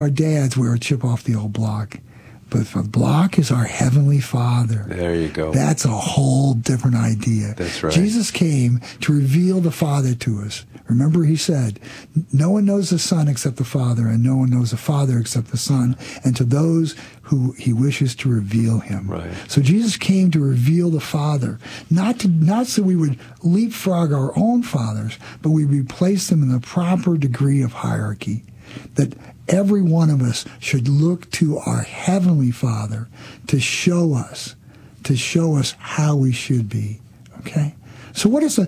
Our dads, we're a chip off the old block. But the block is our Heavenly Father. There you go. That's a whole different idea. That's right. Jesus came to reveal the Father to us. Remember, he said, no one knows the Son except the Father, and no one knows the Father except the Son, and to those who he wishes to reveal him. Right. So Jesus came to reveal the Father, not so we would leapfrog our own fathers, but we replace them in the proper degree of hierarchy. That every one of us should look to our Heavenly Father to show us how we should be. Okay. So what is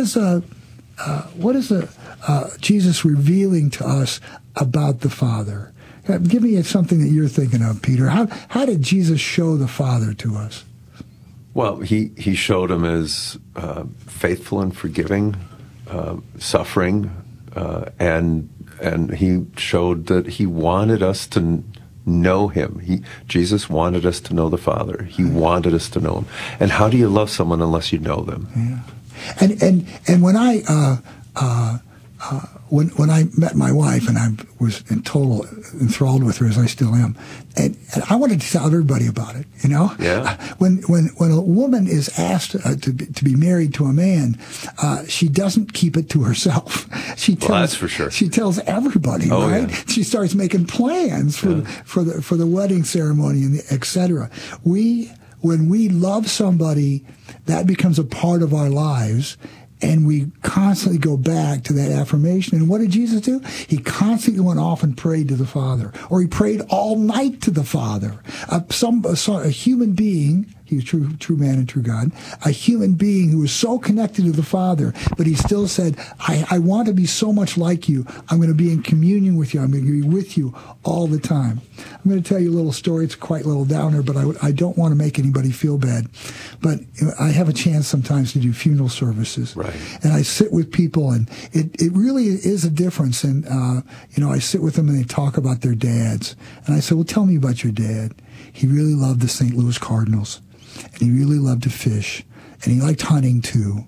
Jesus revealing to us about the Father? Give me something that you're thinking of, Peter. How did Jesus show the Father to us? Well, he showed him as faithful and forgiving, suffering, and he showed that he wanted us to know him. Jesus wanted us to know the Father. He wanted us to know him. And how do you love someone unless you know them? Yeah. And when I when I met my wife, and I was enthralled with her, as I still am, and I wanted to tell everybody about it. You know, yeah. When a woman is asked to be married to a man, she doesn't keep it to herself. Well, that's for sure. She tells everybody, right? Yeah. She starts making plans for the wedding ceremony and etc. When we love somebody, that becomes a part of our lives. And we constantly go back to that affirmation. And what did Jesus do? He constantly went off and prayed to the Father. Or he prayed all night to the Father. A human being, he was true man and true God, a human being who was so connected to the Father, but he still said, I want to be so much like you. I'm going to be in communion with you. I'm going to be with you all the time. I'm going to tell you a little story. It's quite a little downer, but I don't want to make anybody feel bad. But I have a chance sometimes to do funeral services. Right. And I sit with people, and it really is a difference. And, I sit with them, and they talk about their dads. And I say, well, tell me about your dad. He really loved the St. Louis Cardinals, and he really loved to fish, and he liked hunting, too.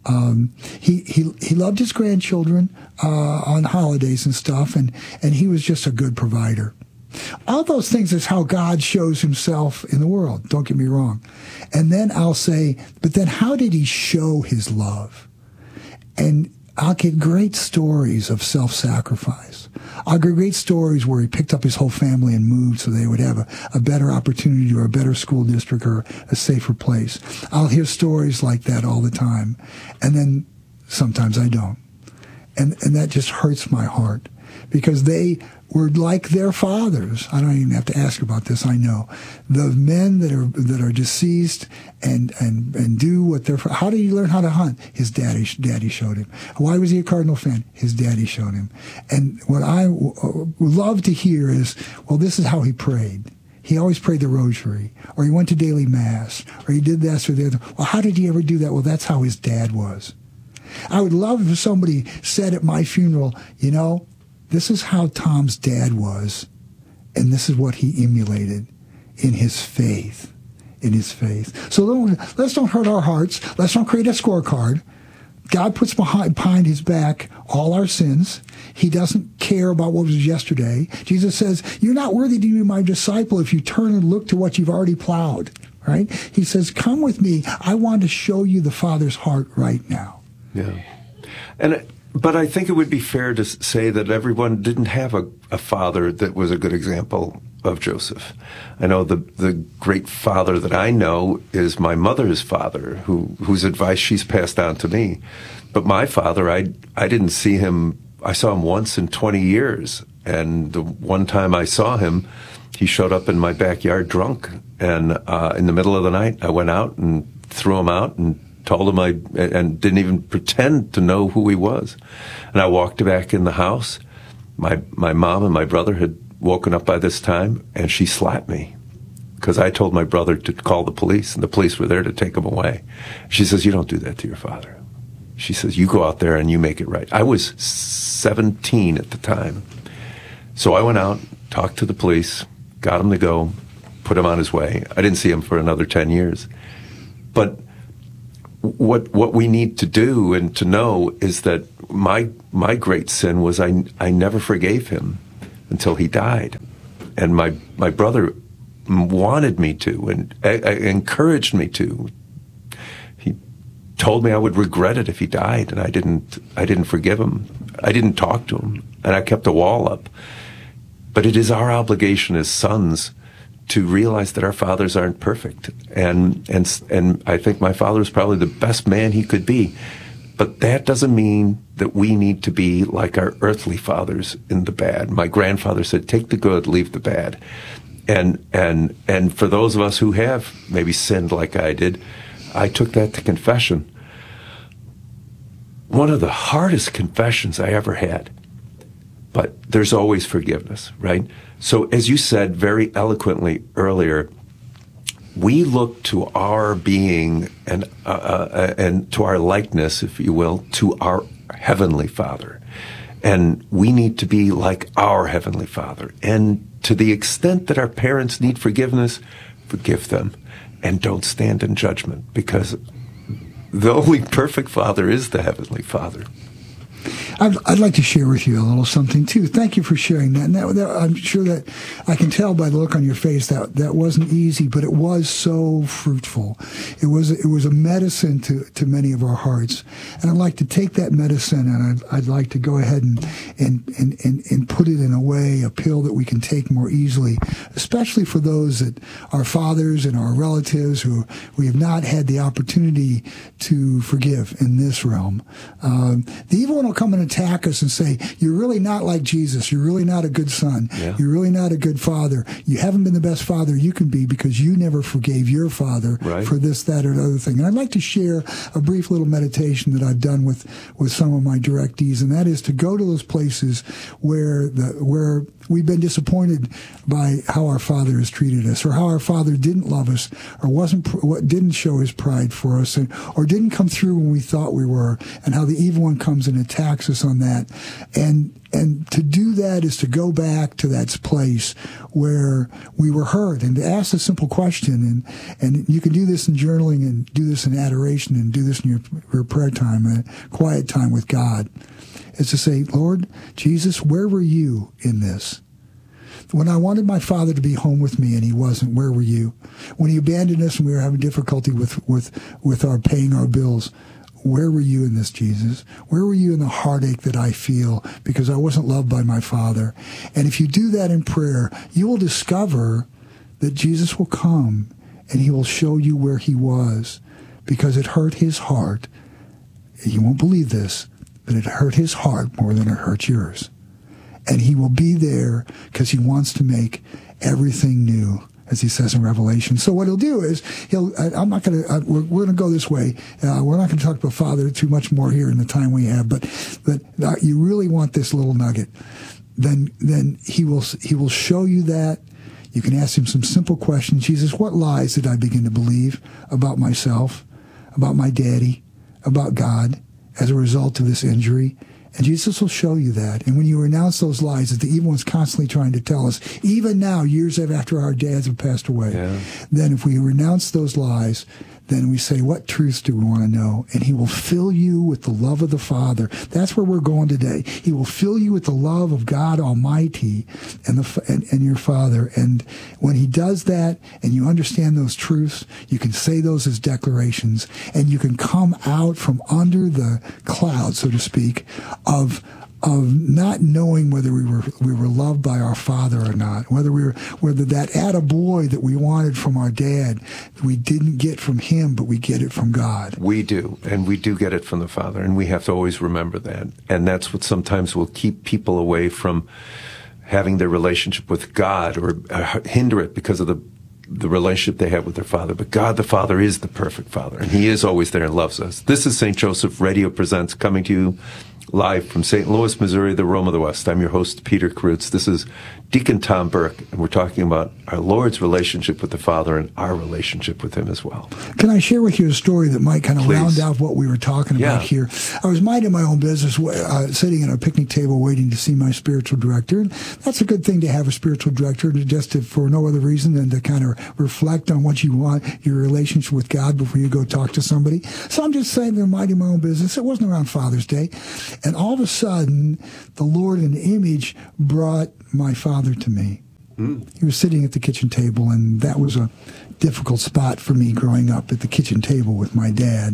He loved his grandchildren on holidays and stuff, and he was just a good provider. All those things is how God shows himself in the world. Don't get me wrong. And then I'll say, but then how did he show his love? And I'll get great stories of self-sacrifice. I'll get great stories where he picked up his whole family and moved so they would have a better opportunity or a better school district or a safer place. I'll hear stories like that all the time. And then sometimes I don't. And that just hurts my heart because they were like their fathers. I don't even have to ask about this. I know the men that are deceased and do what they're. How did he learn how to hunt? His daddy showed him. Why was he a Cardinal fan? His daddy showed him. And what I love to hear is, well, this is how he prayed. He always prayed the rosary, or he went to daily mass, or he did this or the other. Well, how did he ever do that? Well, that's how his dad was. I would love if somebody said at my funeral, this is how Tom's dad was, and this is what he emulated in his faith. So let's don't hurt our hearts. Let's not create a scorecard. God puts behind his back all our sins. He doesn't care about what was yesterday. Jesus says, you're not worthy to be my disciple if you turn and look to what you've already plowed, right? He says, come with me. I want to show you the Father's heart right now. Yeah. But I think it would be fair to say that everyone didn't have a father that was a good example of Joseph. I know the great father that I know is my mother's father, whose advice she's passed on to me. But my father, I didn't see him. I saw him once in 20 years. And the one time I saw him, he showed up in my backyard drunk. And in the middle of the night, I went out and threw him out and told him and didn't even pretend to know who he was. And I walked back in the house. My mom and my brother had woken up by this time, and she slapped me because I told my brother to call the police, and the police were there to take him away. She says, you don't do that to your father. She says, you go out there and you make it right. I was 17 at the time. So I went out, talked to the police, got him to go, put him on his way. I didn't see him for another 10 years. But what we need to do and to know is that my great sin was I never forgave him until he died. And my brother wanted me to and encouraged me to. He told me I would regret it if he died, and I didn't forgive him. I didn't talk to him, and I kept a wall up. But it is our obligation as sons to realize that our fathers aren't perfect. And I think my father is probably the best man he could be. But that doesn't mean that we need to be like our earthly fathers in the bad. My grandfather said, take the good, leave the bad. And for those of us who have maybe sinned like I did, I took that to confession. One of the hardest confessions I ever had. But there's always forgiveness, right? So as you said very eloquently earlier, we look to our being and to our likeness, if you will, to our Heavenly Father. And we need to be like our Heavenly Father. And to the extent that our parents need forgiveness, forgive them. And don't stand in judgment, because the only perfect Father is the Heavenly Father. I'd like to share with you a little something, too. Thank you for sharing that. And that I'm sure that I can tell by the look on your face that wasn't easy, but it was so fruitful. It was a medicine to many of our hearts. And I'd like to take that medicine and I'd like to go ahead and put it in a way, a pill that we can take more easily, especially for those that are fathers and our relatives who we have not had the opportunity to forgive in this realm. The evil one will come and attack us and say, you're really not like Jesus. You're really not a good son. Yeah. You're really not a good father. You haven't been the best father you can be because you never forgave your father for this, that, or the other thing. And I'd like to share a brief little meditation that I've done with some of my directees, and that is to go to those places where we've been disappointed by how our father has treated us, or how our father didn't love us, or didn't show his pride for us, or didn't come through when we thought we were, and how the evil one comes and attacks us on that. And to do that is to go back to that place where we were hurt, and to ask a simple question. And you can do this in journaling, and do this in adoration, and do this in your prayer time, a quiet time with God. Is to say, Lord Jesus, where were you in this? When I wanted my father to be home with me and he wasn't, where were you? When he abandoned us and we were having difficulty with our paying our bills, where were you in this, Jesus? Where were you in the heartache that I feel because I wasn't loved by my father? And if you do that in prayer, you will discover that Jesus will come and he will show you where he was, because it hurt his heart. You won't believe this, but it hurt his heart more than it hurt yours. And he will be there because he wants to make everything new, as he says in Revelation. So what he'll do is, we're going to go this way. We're not going to talk about Father too much more here in the time we have, but you really want this little nugget. Then he will show you that. You can ask him some simple questions. Jesus, what lies did I begin to believe about myself, about my daddy, about God as a result of this injury? And Jesus will show you that. And when you renounce those lies that the evil one's constantly trying to tell us, even now, years after our dads have passed away, then if we renounce those lies, then we say, what truths do we want to know? And he will fill you with the love of the Father. That's where we're going today. He will fill you with the love of God Almighty and your Father. And when he does that, and you understand those truths, you can say those as declarations, and you can come out from under the cloud, so to speak, of not knowing whether we were loved by our father or not, whether that attaboy that we wanted from our dad, we didn't get from him, but we get it from God. We do, and we do get it from the Father, and we have to always remember that. And that's what sometimes will keep people away from having their relationship with God, or hinder it because of the relationship they have with their Father. But God the Father is the perfect Father, and he is always there and loves us. This is St. Joseph Radio Presents, coming to you live from St. Louis, Missouri, the Rome of the West. I'm your host, Peter Kreutz. This is Deacon Tom Burke, and we're talking about our Lord's relationship with the Father and our relationship with him as well. Can I share with you a story that might kind of round out what we were talking about here? I was minding my own business, sitting at a picnic table waiting to see my spiritual director. And that's a good thing to have a spiritual director, for no other reason than to kind of reflect on what you want, your relationship with God, before you go talk to somebody. So I'm just saying, minding my own business. It wasn't around Father's Day. And all of a sudden, the Lord in the image brought my father to me. He was sitting at the kitchen table, and that was a difficult spot for me growing up at the kitchen table with my dad.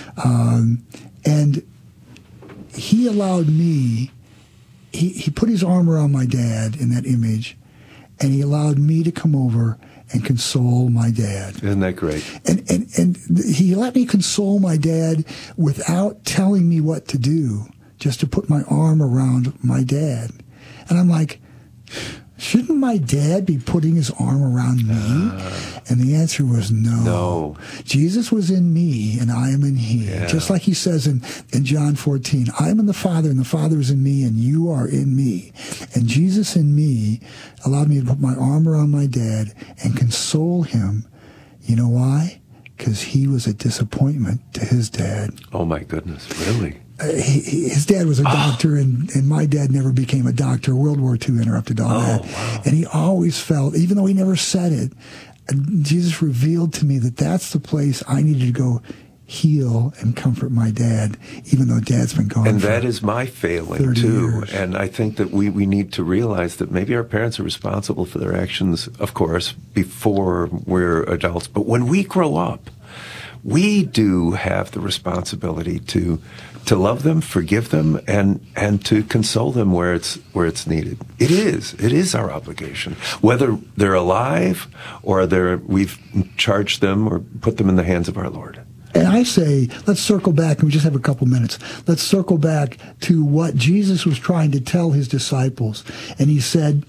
And he allowed me, he put his arm around my dad in that image, and he allowed me to come over and console my dad. Isn't that great? And he let me console my dad without telling me what to do, just to put my arm around my dad. And I'm like, shouldn't my dad be putting his arm around me? And the answer was no. Jesus was in me, and I am in him. Yeah. Just like he says in John 14, I am in the Father, and the Father is in me, and you are in me. And Jesus in me allowed me to put my arm around my dad and console him. You know why? Because he was a disappointment to his dad. Oh, my goodness, really? His dad was a doctor, and my dad never became a doctor. World War II interrupted all that. Wow. And he always felt, even though he never said it, Jesus revealed to me that that's the place I needed to go heal and comfort my dad, even though Dad's been gone. And that is my failing, too. Years. And I think that we need to realize that maybe our parents are responsible for their actions, of course, before we're adults. But when we grow up, we do have the responsibility to love them, forgive them, and to console them where it's needed. It is our obligation, whether they're alive or we've charged them or put them in the hands of our Lord. And I say, let's circle back, and we just have a couple minutes. Let's circle back to what Jesus was trying to tell his disciples. And he said,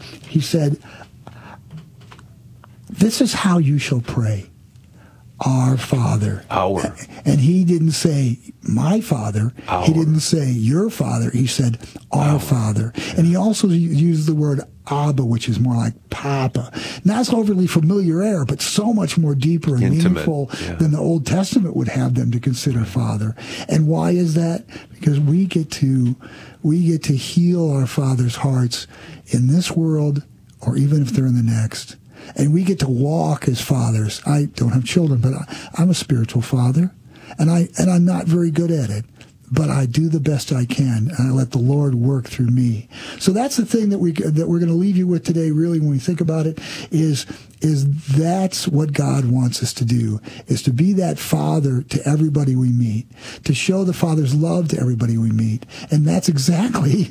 this is how you shall pray. Our Father. Our. And he didn't say, my Father. Our. He didn't say, your Father. He said, our Father. And he also used the word Abba, which is more like Papa. Not so overly familiar, but so much more deeper and intimate, meaningful than the Old Testament would have them to consider Father. And why is that? Because we get to heal our Father's hearts in this world, or even if they're in the next. And we get to walk as fathers. I don't have children, but I'm a spiritual father, and I'm not very good at it. But I do the best I can, and I let the Lord work through me. So that's the thing that we're going to leave you with today. Really, when we think about it, is that's what God wants us to do, is to be that father to everybody we meet, to show the Father's love to everybody we meet. And that's exactly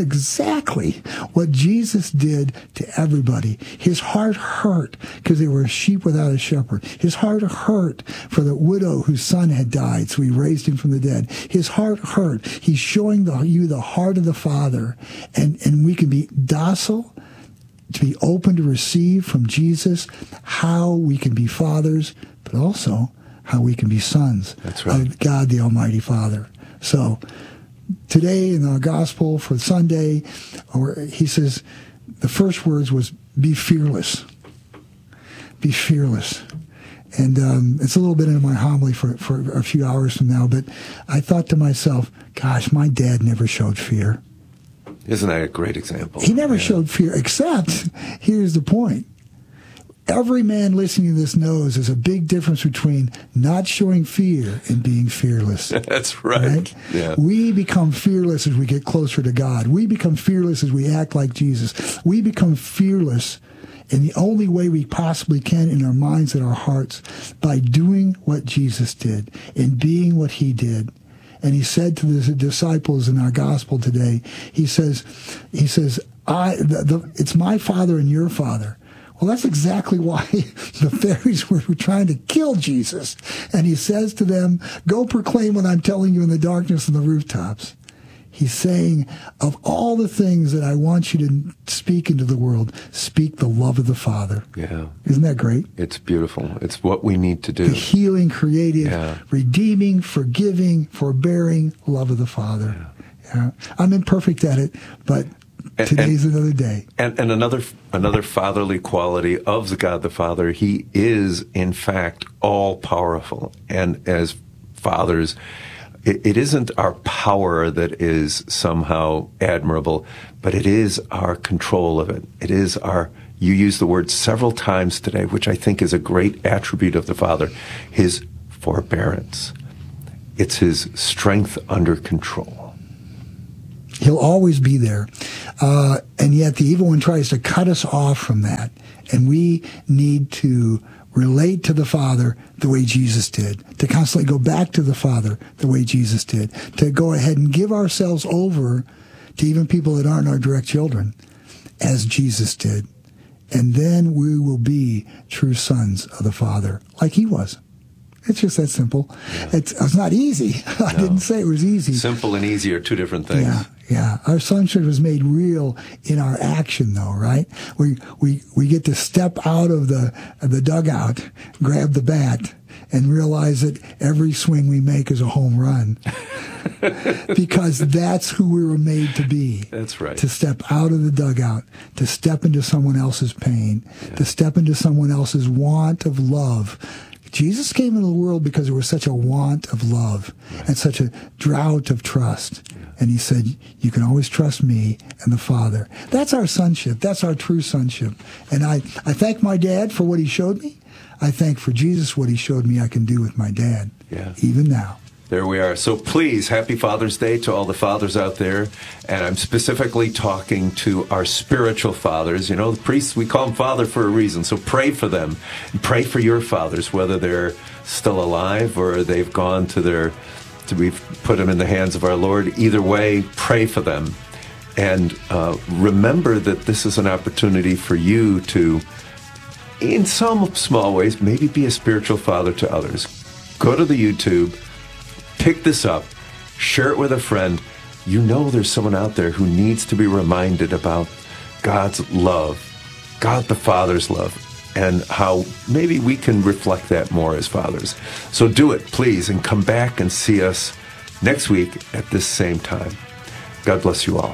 what Jesus did to everybody. His heart hurt because they were a sheep without a shepherd. His heart hurt for the widow whose son had died, so he raised him from the dead. His heart hurt. He's showing you the heart of the Father, and we can be docile, to be open to receive from Jesus how we can be fathers, but also how we can be sons. That's right. Of God, the Almighty Father. So today in our gospel for Sunday, he says, the first words was, be fearless. Be fearless. And it's a little bit into my homily for a few hours from now, but I thought to myself, gosh, my dad never showed fear. Isn't that a great example? He never showed fear, except, here's the point. Every man listening to this knows there's a big difference between not showing fear and being fearless. That's right. Yeah. We become fearless as we get closer to God. We become fearless as we act like Jesus. We become fearless in the only way we possibly can in our minds and our hearts, by doing what Jesus did and being what he did. And he said to the disciples in our gospel today, he says, it's my Father and your Father. Well, that's exactly why the Pharisees were trying to kill Jesus. And he says to them, go proclaim what I'm telling you in the darkness on the rooftops. He's saying, of all the things that I want you to speak into the world, speak the love of the Father. Yeah. Isn't that great? It's beautiful. It's what we need to do. The healing, creative, redeeming, forgiving, forbearing love of the Father. Yeah. I'm imperfect at it, but today's another day. And another fatherly quality of the God the Father, he is, in fact, all-powerful. And as fathers, it isn't our power that is somehow admirable, but it is our control of it. It is you used the word several times today, which I think is a great attribute of the Father, his forbearance. It's his strength under control. He'll always be there. And yet the evil one tries to cut us off from that. And we need to relate to the Father the way Jesus did, to constantly go back to the Father the way Jesus did, to go ahead and give ourselves over to even people that aren't our direct children, as Jesus did. And then we will be true sons of the Father, like he was. It's just that simple. Yeah. It's not easy. I didn't say it was easy. Simple and easy are two different things. Yeah. Our sonship was made real in our action, though, right? We get to step out of the dugout, grab the bat, and realize that every swing we make is a home run. Because that's who we were made to be. That's right. To step out of the dugout, to step into someone else's pain, to step into someone else's want of love. Jesus came into the world because there was such a want of love and such a drought of trust. And he said, you can always trust me and the Father. That's our sonship. That's our true sonship. And I thank my dad for what he showed me. I thank for Jesus what he showed me I can do with my dad, even now. There we are. So please, happy Father's Day to all the fathers out there. And I'm specifically talking to our spiritual fathers. You know, the priests, we call them father for a reason. So pray for them. And pray for your fathers, whether they're still alive or they've gone we've put them in the hands of our Lord. Either way, pray for them. And remember that this is an opportunity for you to, in some small ways, maybe be a spiritual father to others. Go to the YouTube. Pick this up, share it with a friend. You know there's someone out there who needs to be reminded about God's love, God the Father's love, and how maybe we can reflect that more as fathers. So do it, please, and come back and see us next week at this same time. God bless you all.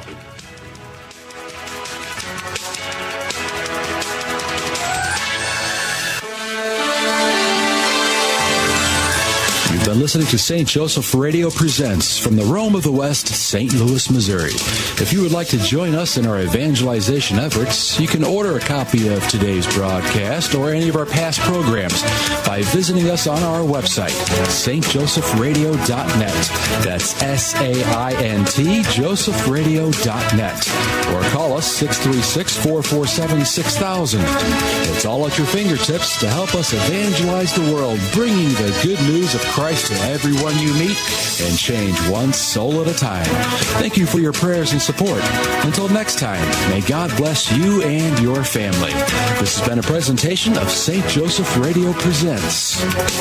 You've been listening to St. Joseph Radio Presents from the Rome of the West, St. Louis, Missouri. If you would like to join us in our evangelization efforts, you can order a copy of today's broadcast or any of our past programs by visiting us on our website, stjosephradio.net. That's SAINT, josephradio.net. Or call us 636-447-6000. It's all at your fingertips to help us evangelize the world, bringing the good news of Christ to everyone you meet and change one soul at a time. Thank you for your prayers and support. Until next time, may God bless you and your family. This has been a presentation of St. Joseph Radio Presents.